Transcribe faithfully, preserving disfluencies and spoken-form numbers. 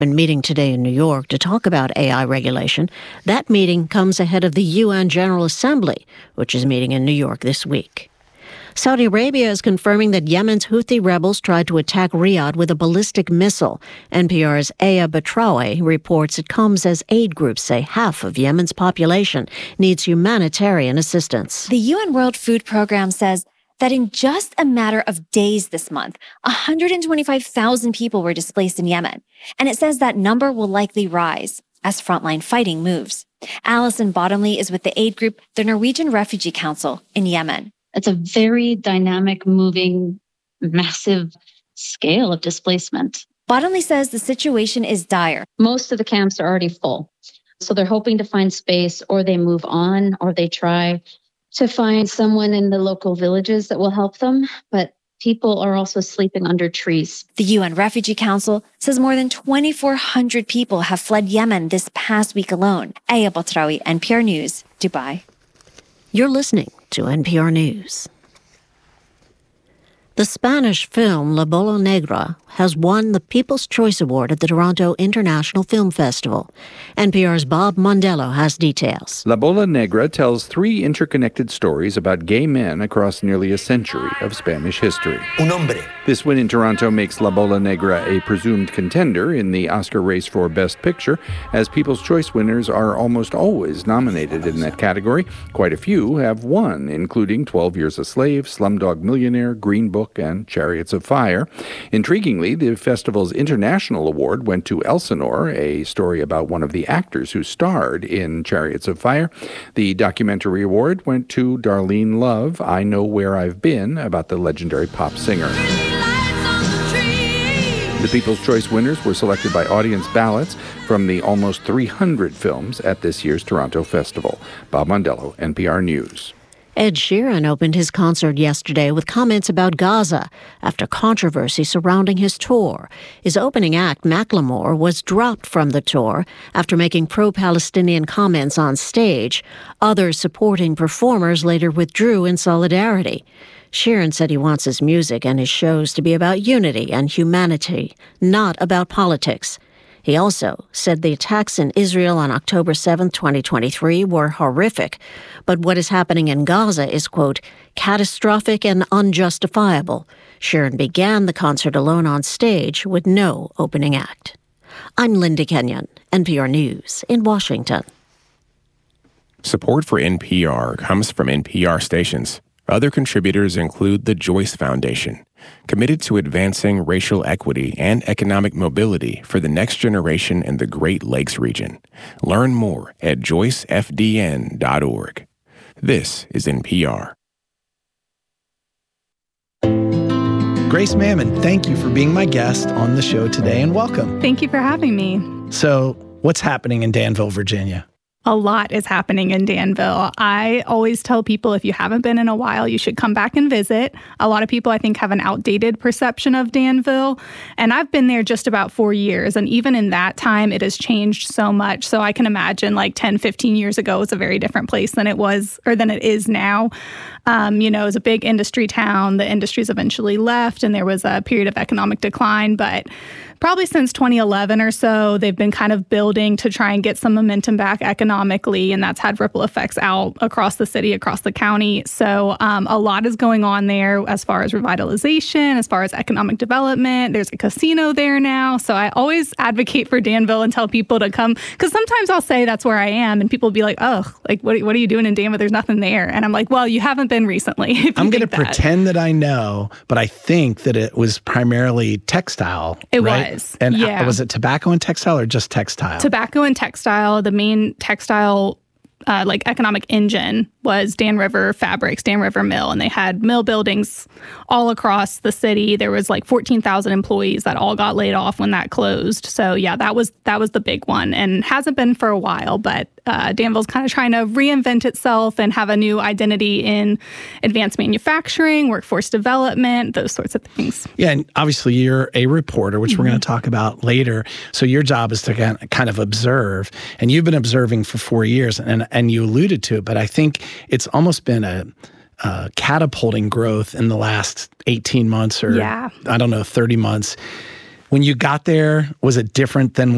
Been meeting today in New York to talk about A I regulation. That meeting comes ahead of the U N General Assembly, which is meeting in New York this week. Saudi Arabia is confirming that Yemen's Houthi rebels tried to attack Riyadh with a ballistic missile. N P R's Aya Batrawi reports it comes as aid groups say half of Yemen's population needs humanitarian assistance. The U N World Food Program says that in just a matter of days this month, one hundred twenty-five thousand people were displaced in Yemen. And it says that number will likely rise as frontline fighting moves. Alison Bottomley is with the aid group, the Norwegian Refugee Council in Yemen. It's a very dynamic, moving, massive scale of displacement. Bottomley says the situation is dire. Most of the camps are already full. So they're hoping to find space, or they move on, or they try to find someone in the local villages that will help them. But people are also sleeping under trees. The U N Refugee Council says more than twenty-four hundred people have fled Yemen this past week alone. Aya Batrawi, N P R News, Dubai. You're listening to N P R News. The Spanish film La Bola Negra has won the People's Choice Award at the Toronto International Film Festival. N P R's Bob Mondello has details. La Bola Negra tells three interconnected stories about gay men across nearly a century of Spanish history. Un hombre. This win in Toronto makes La Bola Negra a presumed contender in the Oscar race for Best Picture, as People's Choice winners are almost always nominated in that category. Quite a few have won, including twelve Years a Slave, Slumdog Millionaire, Green Book, and Chariots of Fire. Intriguingly, the festival's international award went to Elsinore, a story about one of the actors who starred in Chariots of Fire. The documentary award went to Darlene Love, I Know Where I've Been, about the legendary pop singer. The People's Choice winners were selected by audience ballots from the almost three hundred films at this year's Toronto Festival. Bob Mondello, N P R News. Ed Sheeran opened his concert yesterday with comments about Gaza after controversy surrounding his tour. His opening act, Macklemore, was dropped from the tour after making pro-Palestinian comments on stage. Other supporting performers later withdrew in solidarity. Sheeran said he wants his music and his shows to be about unity and humanity, not about politics. He also said the attacks in Israel on October seventh, twenty twenty-three were horrific, but what is happening in Gaza is, quote, catastrophic and unjustifiable. Sheeran began the concert alone on stage with no opening act. I'm Linda Kenyon, N P R News in Washington. Support for N P R comes from N P R stations. Other contributors include the Joyce Foundation, committed to advancing racial equity and economic mobility for the next generation in the Great Lakes region. Learn more at joyce f d n dot org. This is N P R. Grace Mammon, thank you for being my guest on the show today, and welcome. Thank you for having me. So, what's happening in Danville, Virginia? A lot is happening in Danville. I always tell people if you haven't been in a while, you should come back and visit. A lot of people, I think, have an outdated perception of Danville. And I've been there just about four years. And even in that time, it has changed so much. So I can imagine like ten, fifteen years ago, it was a very different place than it was or than it is now. Um, you know, it was a big industry town. The industries eventually left and there was a period of economic decline. But probably since twenty eleven or so, they've been kind of building to try and get some momentum back economically, and that's had ripple effects out across the city, across the county. So um, a lot is going on there as far as revitalization, as far as economic development. There's a casino there now. So I always advocate for Danville and tell people to come, because sometimes I'll say that's where I am, and people will be like, oh, like, what, what are you doing in Danville? There's nothing there. And I'm like, well, you haven't been recently. I'm going to pretend that I know, but I think that it was primarily textile. It right? was. And yeah. Was it tobacco and textile or just textile? Tobacco and textile. The main textile uh, like economic engine was Dan River Fabrics, Dan River Mill, and they had mill buildings all across the city. There was like fourteen thousand employees that all got laid off when that closed. So yeah, that was that was the big one, and hasn't been for a while, but uh, Danville's kind of trying to reinvent itself and have a new identity in advanced manufacturing, workforce development, those sorts of things. Yeah, and obviously you're a reporter, which mm-hmm. we're going to talk about later. So your job is to kind of observe, and you've been observing for four years, and and you alluded to it, but I think it's almost been a uh, catapulting growth in the last eighteen months or, yeah. I don't know, thirty months. When you got there, was it different than